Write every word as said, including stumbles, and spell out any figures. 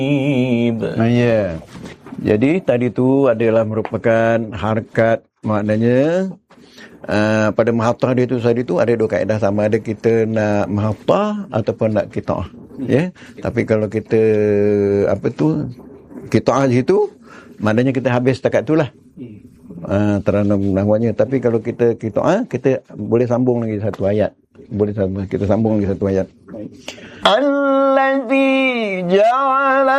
Ah, ya. Jadi tadi tu adalah merupakan harakat, maknanya uh, pada muhattah dia tu tadi tu ada dua kaedah, sama ada kita nak muhattah ataupun nak qita'ah. Ya. Tapi kalau kita apa tu qita'ah situ, maknanya kita habis setakat itulah. Uh, teranum nahwanya. Tapi kalau kita qita'ah, kita boleh sambung lagi satu ayat. Boleh sambung, kita sambung lagi satu ayat. Allazi ja'ala